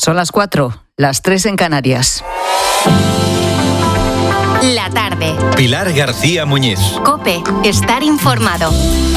Son las 4, las 3 en Canarias. La tarde. Pilar García Muñiz. COPE. Estar informado.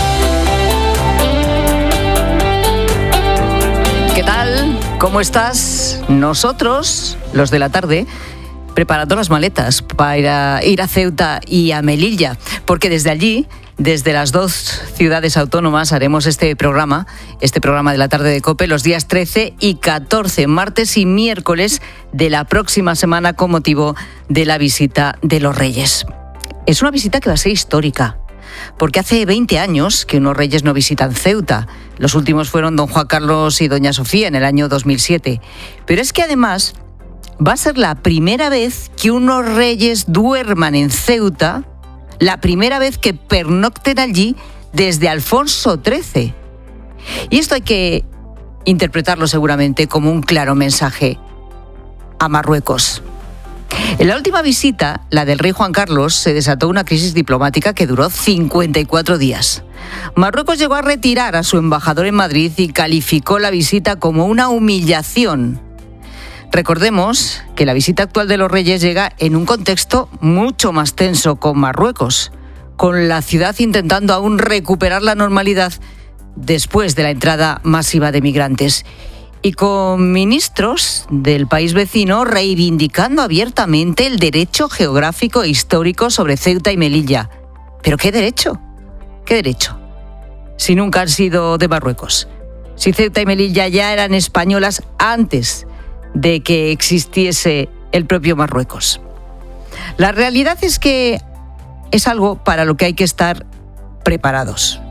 ¿Qué tal? ¿Cómo estás? Nosotros, los de la tarde, preparando las maletas para ir a Ceuta y a Melilla, porque desde allí, desde las dos ciudades autónomas, haremos este programa de la tarde de COPE, los días 13 y 14, martes y miércoles de la próxima semana, con motivo de la visita de los Reyes. Es una visita que va a ser histórica, porque hace 20 años que unos reyes no visitan Ceuta. Los últimos fueron don Juan Carlos y doña Sofía en el año 2007. Pero es que además va a ser la primera vez que unos reyes duerman en Ceuta, la primera vez que pernocten allí desde Alfonso XIII. Y esto hay que interpretarlo seguramente como un claro mensaje a Marruecos. En la última visita, la del rey Juan Carlos, se desató una crisis diplomática que duró 54 días. Marruecos llegó a retirar a su embajador en Madrid y calificó la visita como una humillación. Recordemos que la visita actual de los Reyes llega en un contexto mucho más tenso con Marruecos, con la ciudad intentando aún recuperar la normalidad después de la entrada masiva de migrantes, y con ministros del país vecino reivindicando abiertamente el derecho geográfico e histórico sobre Ceuta y Melilla. ¿Pero qué derecho? ¿Qué derecho? Si nunca han sido de Marruecos. Si Ceuta y Melilla ya eran españolas antes de que existiese el propio Marruecos. La realidad es que es algo para lo que hay que estar preparados.